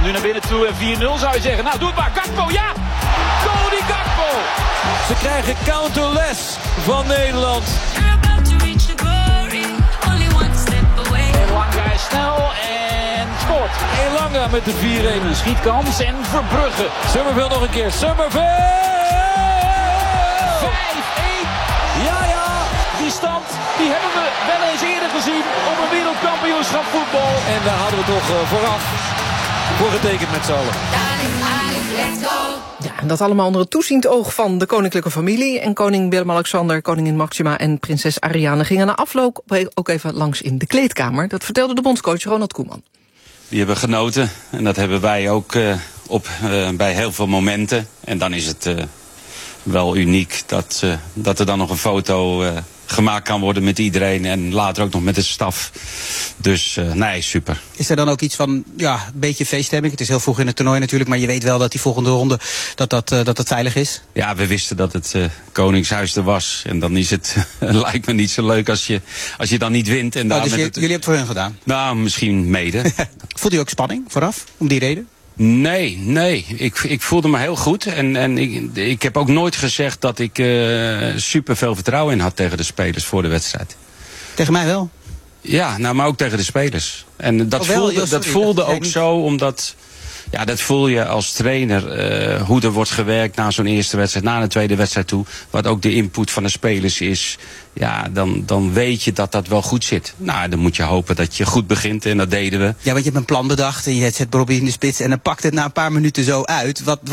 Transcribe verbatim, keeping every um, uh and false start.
Nu naar binnen toe en vier nul zou je zeggen. Nou, doe het maar. Gakpo, ja! Cody Gakpo! Ze krijgen counterles van Nederland. Elanga is snel en scoort. Elanga met de vier een. Een schietkans en Verbrugge. Summerville nog een keer. Summerville! vijf een. Ja, ja! Die stand, die hebben we wel eens eerder gezien op een wereldkampioenschap voetbal. En daar hadden we toch uh, vooraf voor getekend met z'n allen. Ja, en dat allemaal onder het toeziend oog van de koninklijke familie. En koning Willem-Alexander, koningin Maxima en prinses Ariane gingen na afloop ook even langs in de kleedkamer. Dat vertelde de bondscoach Ronald Koeman. Die hebben genoten en dat hebben wij ook uh, op, uh, bij heel veel momenten. En dan is het uh, wel uniek dat, uh, dat er dan nog een foto uh, gemaakt kan worden met iedereen en later ook nog met de staf. Dus uh, nee, super. Is er dan ook iets van, ja, een beetje feeststemming? Het is heel vroeg in het toernooi natuurlijk, maar je weet wel dat die volgende ronde dat dat, uh, dat, dat veilig is? Ja, we wisten dat het uh, Koningshuis er was. En dan is het, lijkt me niet zo leuk als je, als je dan niet wint. En oh, dus je, het, jullie hebben het voor hun gedaan? Nou, misschien mede. Voelt u ook spanning vooraf, om die reden? Nee, nee. Ik, ik voelde me heel goed. En, en ik, ik heb ook nooit gezegd dat ik uh, super veel vertrouwen in had tegen de spelers voor de wedstrijd. Tegen mij wel? Ja, nou, maar ook tegen de spelers. En dat oh, wel, voelde, ja, sorry, dat voelde dat ook niet... zo, omdat... Ja, dat voel je als trainer, uh, hoe er wordt gewerkt na zo'n eerste wedstrijd, na een tweede wedstrijd toe. Wat ook de input van de spelers is. Ja, dan, dan weet je dat dat wel goed zit. Nou, dan moet je hopen dat je goed begint en dat deden we. Ja, want je hebt een plan bedacht en je zet Bobby in de spits en dan pakt het na een paar minuten zo uit. Wat,